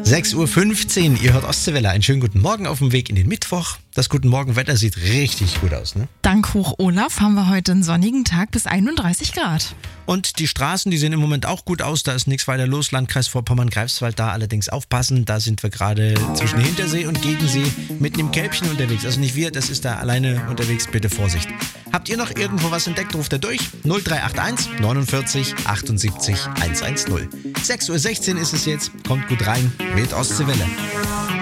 6:15 Uhr, ihr hört Ostseewelle. Einen schönen guten Morgen auf dem Weg in den Mittwoch. Das Guten Morgen-Wetter sieht richtig gut aus, ne? Dank Hoch Olaf haben wir heute einen sonnigen Tag bis 31 Grad. Und die Straßen, die sehen im Moment auch gut aus. Da ist nichts weiter los. Landkreis Vorpommern-Greifswald, da allerdings aufpassen. Da sind wir gerade zwischen Hintersee und Gegensee mitten im Kälbchen unterwegs. Also nicht wir, das ist da alleine unterwegs. Bitte Vorsicht. Habt ihr noch irgendwo was entdeckt? Ruft da durch. 0381 49 78 110. 6:16 Uhr ist es jetzt. Kommt gut rein mit Ostseewelle.